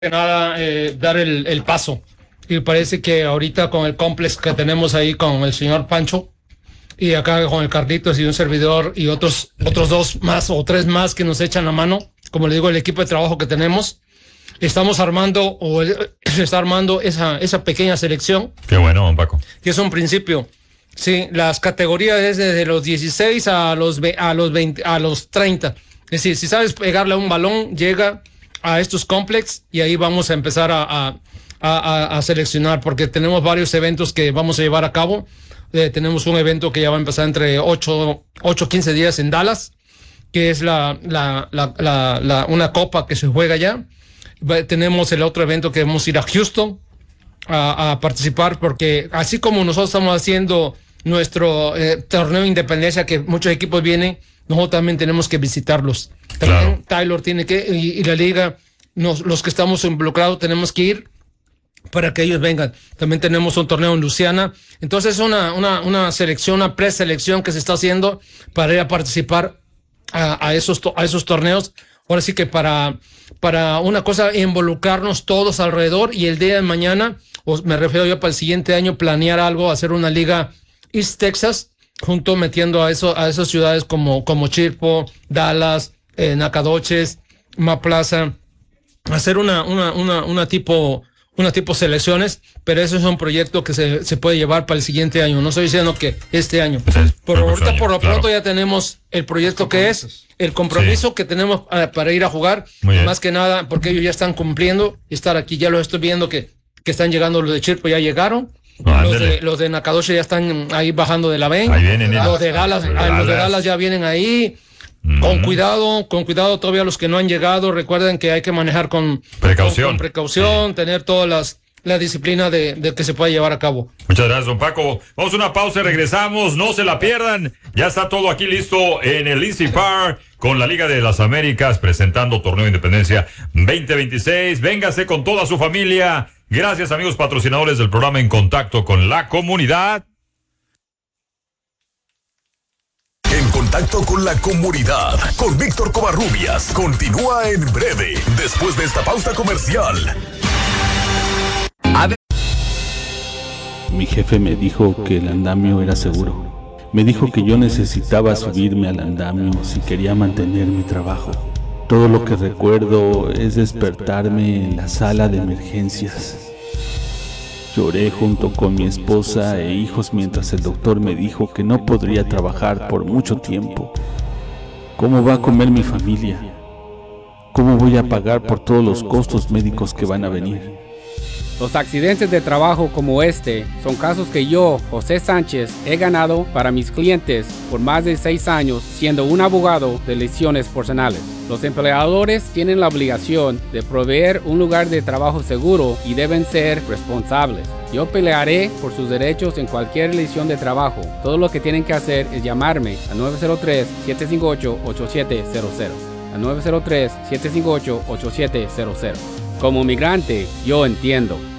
que nada dar el paso. Y parece que ahorita con el complex que tenemos ahí con el señor Pancho y acá con el Carlitos y un servidor y otros dos más o tres más que nos echan la mano, como le digo, el equipo de trabajo que tenemos, estamos armando se está armando esa pequeña selección. Qué bueno, don Paco. Que es un principio. Sí, las categorías es desde los 16 a los 20, a los 30. Es decir, si sabes pegarle a un balón, llega a estos complex y ahí vamos a empezar a seleccionar, porque tenemos varios eventos que vamos a llevar a cabo. Tenemos un evento que ya va a empezar entre 8 15 días en Dallas, que es una copa que se juega allá. Tenemos el otro evento que vamos a ir a Houston a participar, porque así como nosotros estamos haciendo nuestro torneo de independencia, que muchos equipos vienen, nosotros también tenemos que visitarlos. También claro. Taylor tiene que, y la liga, los que estamos involucrados tenemos que ir para que ellos vengan. También tenemos un torneo en Luciana. Entonces una selección, una preselección que se está haciendo para ir a participar a esos torneos. Ahora sí que para una cosa, involucrarnos todos alrededor, y el día de mañana, me refiero yo para el siguiente año, planear algo, hacer una liga East Texas, junto metiendo a esas ciudades como Chirpo, Dallas, Nacogdoches, Maplaza, hacer una tipo selecciones, pero eso es un proyecto que se puede llevar para el siguiente año. No estoy diciendo que este año. Pero ahorita por lo pronto ya tenemos el proyecto que es el compromiso que tenemos para ir a jugar, más que nada porque ellos ya están cumpliendo y estar aquí. Ya los estoy viendo que están llegando, los de Chirpo ya llegaron. Los de Nacogdoches ya están ahí bajando de la ven. Ahí vienen, los de Dallas ya vienen ahí. Con cuidado, todavía los que no han llegado, recuerden que hay que manejar con precaución, tener todas la disciplina de que se pueda llevar a cabo. Muchas gracias, don Paco. Vamos a una pausa y regresamos, no se la pierdan. Ya está todo aquí listo en el Easy Park con la Liga de las Américas presentando Torneo de Independencia 2026. Véngase con toda su familia. Gracias, amigos patrocinadores del programa En Contacto con la Comunidad. En Contacto con la Comunidad, con Víctor Covarrubias, continúa en breve, después de esta pausa comercial. Mi jefe me dijo que el andamio era seguro. Me dijo que yo necesitaba subirme al andamio si quería mantener mi trabajo. Todo lo que recuerdo es despertarme en la sala de emergencias. Lloré junto con mi esposa e hijos mientras el doctor me dijo que no podría trabajar por mucho tiempo. ¿Cómo va a comer mi familia? ¿Cómo voy a pagar por todos los costos médicos que van a venir? Los accidentes de trabajo como este son casos que yo, José Sánchez, he ganado para mis clientes por más de 6 años siendo un abogado de lesiones personales. Los empleadores tienen la obligación de proveer un lugar de trabajo seguro y deben ser responsables. Yo pelearé por sus derechos en cualquier lesión de trabajo. Todo lo que tienen que hacer es llamarme al 903-758-8700. Al 903-758-8700. Como migrante, yo entiendo.